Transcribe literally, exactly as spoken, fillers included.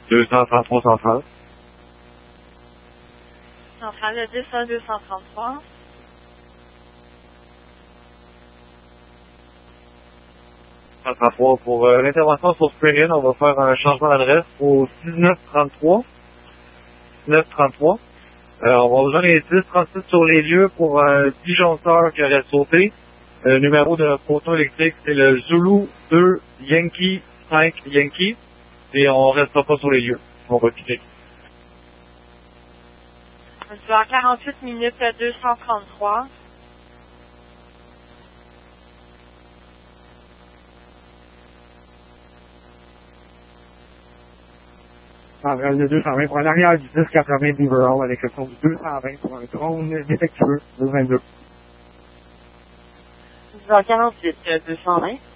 deux cent trente-trois centrale. Centrale de dix à deux cent trente-trois. cent trente-trois. Pour euh, l'intervention sur Spring, on va faire un changement d'adresse au dix-neuf trente-trois. dix-neuf trente-trois. Euh, on va besoin des dix trente-six sur les lieux pour un disjoncteur qui aurait sauté. Le numéro de poteau électrique, c'est le Zulu deux Yankee cinq Yankee. Et on restera pas sur les lieux. On va quitter. Je suis en quarante-huit minutes à deux cent trente-trois. Centrale de deux cent vingt pour un arrière du dix quatre-vingts Beaverall avec le son du deux cent vingt pour un drone défectueux deux vingt-deux. Je suis en quarante-huit à deux cent vingt.